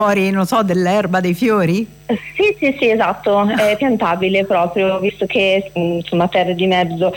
fuori, non so, dell'erba, dei fiori? Sì, esatto, è piantabile proprio, visto che insomma Terre di Mezzo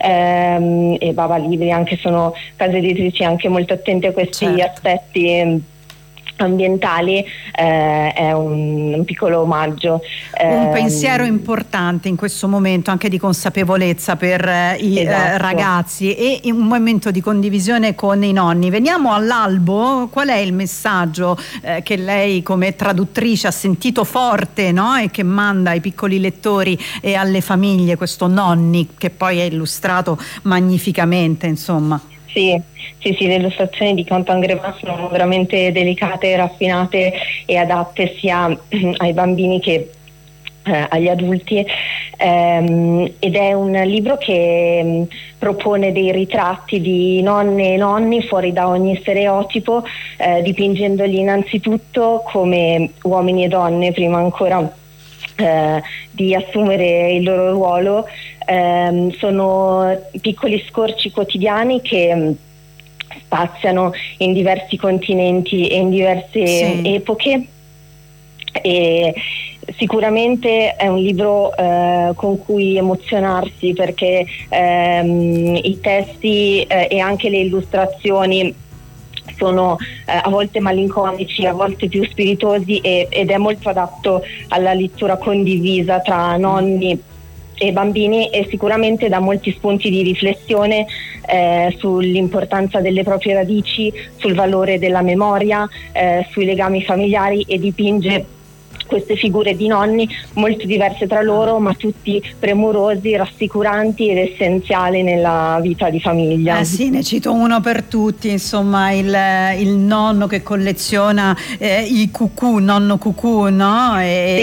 e Bava Libri anche sono case editrici anche molto attente a questi aspetti ambientali, è un piccolo omaggio. Un pensiero importante in questo momento anche di consapevolezza per i ragazzi e un momento di condivisione con i nonni. Veniamo all'albo. Qual è il messaggio che lei come traduttrice ha sentito forte, no? E che manda ai piccoli lettori e alle famiglie, questo Nonni che poi è illustrato magnificamente, insomma? Sì, le illustrazioni di Quentin Grevin sono veramente delicate, raffinate e adatte sia ai bambini che agli adulti, ed è un libro che propone dei ritratti di nonne e nonni fuori da ogni stereotipo, dipingendoli innanzitutto come uomini e donne prima ancora di assumere il loro ruolo. Sono piccoli scorci quotidiani che spaziano in diversi continenti e in diverse epoche, e sicuramente è un libro con cui emozionarsi, perché i testi e anche le illustrazioni sono a volte malinconici, a volte più spiritosi, ed è molto adatto alla lettura condivisa tra nonni e bambini, e sicuramente dà molti spunti di riflessione sull'importanza delle proprie radici, sul valore della memoria, sui legami familiari, e dipinge queste figure di nonni molto diverse tra loro, ma tutti premurosi, rassicuranti ed essenziali nella vita di famiglia. Sì, ne cito uno per tutti, insomma, il nonno che colleziona i cucù, nonno cucù, no?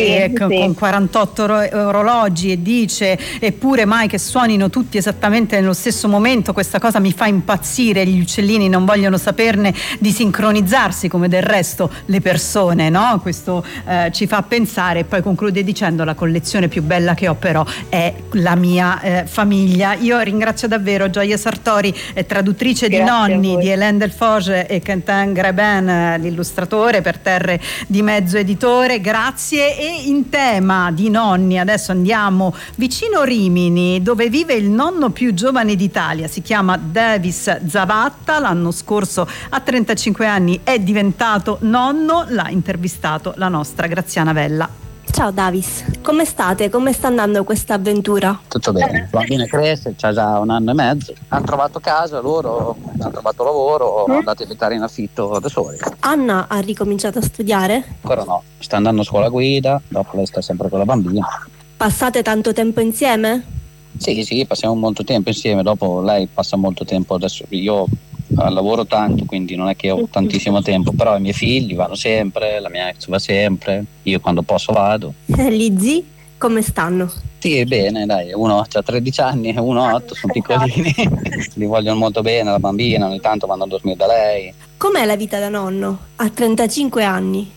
Con 48 orologi, e dice: eppure mai che suonino tutti esattamente nello stesso momento, questa cosa mi fa impazzire, gli uccellini non vogliono saperne di sincronizzarsi, come del resto le persone, no? Questo ci fa pensare, e poi conclude dicendo: la collezione più bella che ho però è la mia famiglia. Io ringrazio davvero Gioia Sartori, traduttrice di Nonni di Hélène Delforge, e Quentin Grevin, l'illustratore per Terre di Mezzo editore. Grazie. E in tema di nonni adesso andiamo vicino Rimini, dove vive il nonno più giovane d'Italia, si chiama Davis Zavatta, l'anno scorso a 35 anni è diventato nonno, l'ha intervistato la nostra Graziana Vella. Ciao Davis, come state? Come sta andando questa avventura? Tutto bene, il bambino cresce, c'ha già 1 anno e mezzo, hanno trovato casa loro, hanno trovato lavoro, andate a abitare in affitto da soli. Anna ha ricominciato a studiare? Ancora no, sta andando a scuola guida, dopo lei sta sempre con la bambina. Passate tanto tempo insieme? Sì, passiamo molto tempo insieme, dopo lei passa molto tempo, adesso io lavoro tanto, quindi non è che ho tantissimo tempo, però i miei figli vanno sempre, la mia ex va sempre, io quando posso vado. Gli zii come stanno? Sì, bene, dai, uno ha 13 anni e uno ha 8, sono piccolini, li vogliono molto bene, la bambina, ogni tanto vanno a dormire da lei. Com'è la vita da nonno a 35 anni?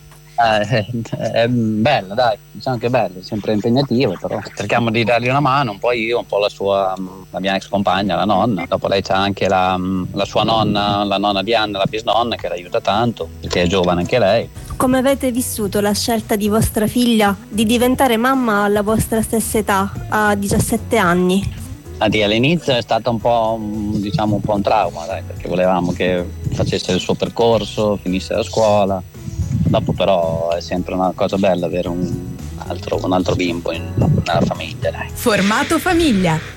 È bella, dai, diciamo che è bella, sempre impegnativa, però cerchiamo di dargli una mano, un po' io, un po' la mia ex compagna, la nonna. Dopo lei c'ha anche la sua nonna, la nonna di Anna, la bisnonna, che l'aiuta tanto, perché è giovane anche lei. Come avete vissuto la scelta di vostra figlia di diventare mamma alla vostra stessa età, a 17 anni? All'inizio è stato un po' un trauma, dai, perché volevamo che facesse il suo percorso, finisse la scuola. Dopo però è sempre una cosa bella avere un altro bimbo nella famiglia, dai. Formato famiglia.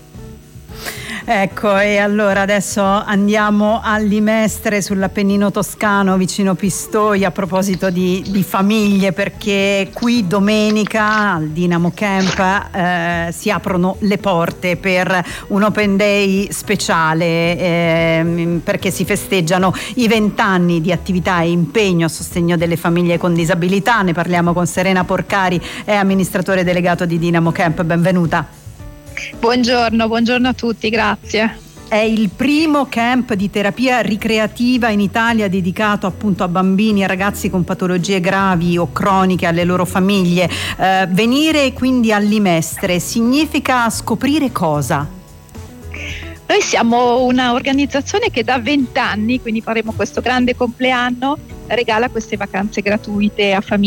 Ecco, e allora adesso andiamo a Limestre, sull'Appennino toscano, vicino Pistoia, a proposito di famiglie, perché qui domenica al Dynamo Camp si aprono le porte per un Open Day speciale, perché si festeggiano i 20 anni di attività e impegno a sostegno delle famiglie con disabilità. Ne parliamo con Serena Porcari, è amministratore delegato di Dynamo Camp. Benvenuta. Buongiorno a tutti, grazie. È il primo camp di terapia ricreativa in Italia dedicato appunto a bambini e ragazzi con patologie gravi o croniche, alle loro famiglie. Venire quindi a Limestre significa scoprire cosa? Noi siamo una organizzazione che da 20 anni, quindi faremo questo grande compleanno, regala queste vacanze gratuite a famiglie